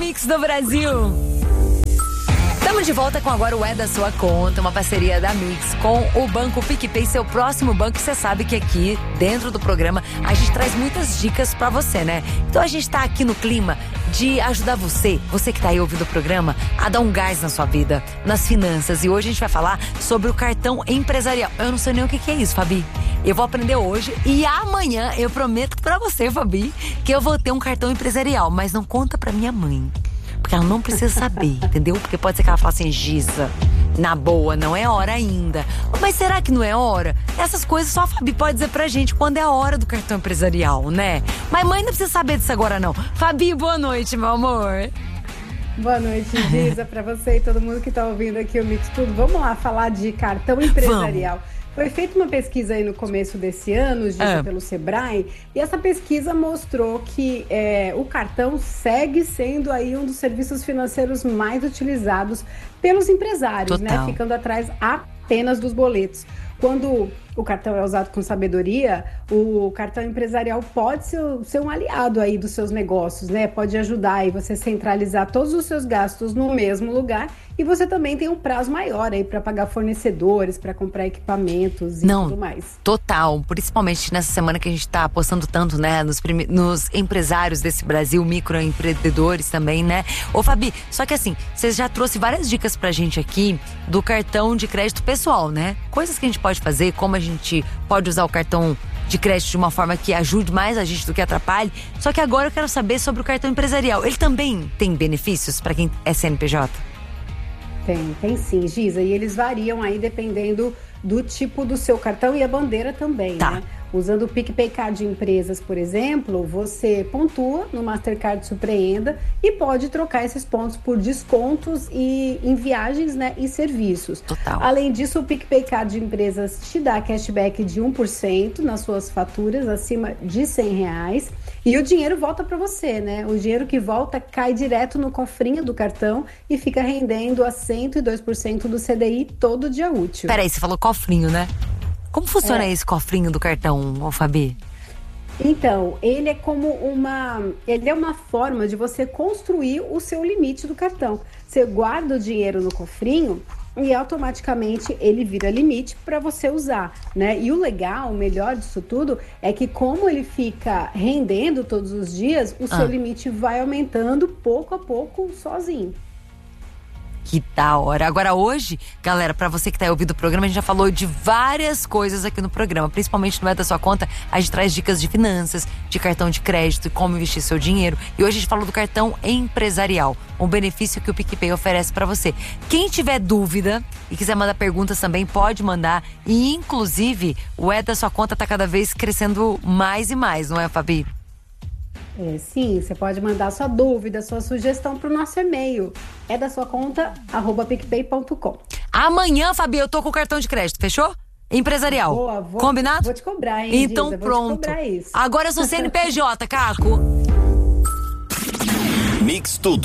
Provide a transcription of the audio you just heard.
Mix do Brasil. Estamos de volta com agora o É da Sua Conta, uma parceria da Mix com o Banco PicPay, seu próximo banco. Você sabe que aqui, dentro do programa, a gente traz muitas dicas pra você, né? Então a gente tá aqui no clima de ajudar você que tá aí ouvindo o programa, a dar um gás na sua vida, nas finanças. E hoje a gente vai falar sobre o cartão empresarial. Eu não sei nem o que é isso, Fabi. Eu vou aprender hoje e amanhã eu prometo pra você, Fabi, que eu vou ter um cartão empresarial. Mas não conta pra minha mãe. Porque ela não precisa saber, entendeu? Porque pode ser que ela fale assim, Giza, na boa, não é hora ainda. Mas será que não é hora? Essas coisas só a Fabi pode dizer pra gente quando é a hora do cartão empresarial, né? Mas mãe não precisa saber disso agora, não. Fabi, boa noite, meu amor. Boa noite, Giza, pra você e todo mundo que tá ouvindo aqui o Mix Tudo. Vamos lá falar de cartão empresarial. Vamos. Foi feita uma pesquisa aí no começo desse ano, Giza, pelo Sebrae, e essa pesquisa mostrou que o cartão segue sendo aí um dos serviços financeiros mais utilizados pelos empresários, né? Ficando atrás apenas dos boletos. Quando o cartão é usado com sabedoria, o cartão empresarial pode ser um aliado aí dos seus negócios, né? Pode ajudar aí você centralizar todos os seus gastos no mesmo lugar e você também tem um prazo maior aí para pagar fornecedores, para comprar equipamentos e tudo mais. Total, principalmente nessa semana que a gente tá apostando tanto, né, nos empresários desse Brasil, microempreendedores também, né? Ô Fabi, só que assim, você já trouxe várias dicas pra gente aqui do cartão de crédito pessoal, né? Coisas que a gente pode fazer, como a gente pode usar o cartão de crédito de uma forma que ajude mais a gente do que atrapalhe. Só que agora eu quero saber sobre o cartão empresarial. Ele também tem benefícios para quem é CNPJ? Tem sim, Giza. E eles variam aí dependendo do tipo do seu cartão e a bandeira também, né? Usando o PicPay Card de empresas, por exemplo, você pontua no Mastercard Surpreenda e pode trocar esses pontos por descontos em viagens, né, e serviços. Total. Além disso, o PicPay Card de empresas te dá cashback de 1% nas suas faturas acima de R$100 e o dinheiro volta para você, né? O dinheiro que volta cai direto no cofrinho do cartão e fica rendendo a 102% do CDI todo dia útil. Peraí, você falou cofrinho, né? Como funciona esse cofrinho do cartão, Fabi? Então, ele é como uma forma de você construir o seu limite do cartão. Você guarda o dinheiro no cofrinho e automaticamente ele vira limite para você usar, né? E o legal, o melhor disso tudo, é que como ele fica rendendo todos os dias, o seu limite vai aumentando pouco a pouco sozinho. Que da hora. Agora hoje, galera, pra você que tá aí ouvindo o programa, a gente já falou de várias coisas aqui no programa, principalmente no É da Sua Conta, a gente traz dicas de finanças, de cartão de crédito e como investir seu dinheiro. E hoje a gente falou do cartão empresarial, um benefício que o PicPay oferece pra você. Quem tiver dúvida e quiser mandar perguntas também, pode mandar. E inclusive, o É da Sua Conta tá cada vez crescendo mais e mais, não é, Fabi? Sim, você pode mandar sua dúvida, sua sugestão pro nosso e-mail. É da sua conta, @picpay.com. Amanhã, Fabi, eu tô com o cartão de crédito, fechou? Empresarial. Boa, combinado? Vou te cobrar, hein, então Giza, pronto. Vou te cobrar isso. Agora eu sou CNPJ, Caco. Mix Tudo.